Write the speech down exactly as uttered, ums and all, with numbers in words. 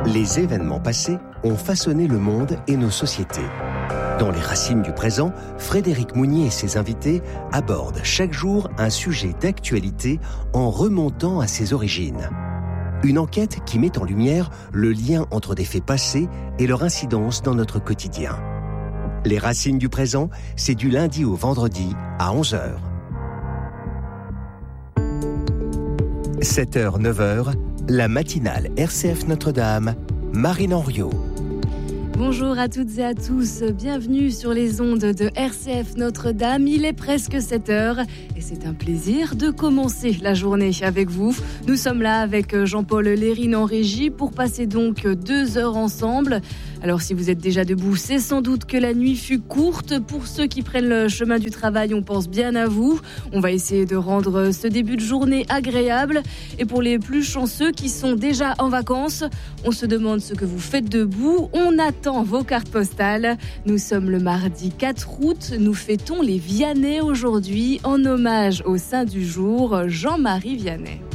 Les événements passés ont façonné le monde et nos sociétés. Dans Les Racines du présent, Frédéric Mounier et ses invités abordent chaque jour un sujet d'actualité en remontant à ses origines. Une enquête qui met en lumière le lien entre des faits passés et leur incidence dans notre quotidien. Les Racines du présent, c'est du lundi au vendredi à onze heures. sept heures neuf heures, la matinale R C F Notre-Dame, Marine Henriot. Bonjour à toutes et à tous, bienvenue sur les ondes de R C F Notre-Dame. Il est presque sept heures et c'est un plaisir de commencer la journée avec vous. Nous sommes là avec Jean-Paul Lérine en régie pour passer donc deux heures ensemble. Alors si vous êtes déjà debout, c'est sans doute que la nuit fut courte. Pour ceux qui prennent le chemin du travail, on pense bien à vous. On va essayer de rendre ce début de journée agréable. Et pour les plus chanceux qui sont déjà en vacances, on se demande ce que vous faites debout. On attend vos cartes postales. Nous sommes le mardi quatre août. Nous fêtons les Vianney aujourd'hui en hommage au saint du jour, Jean-Marie Vianney.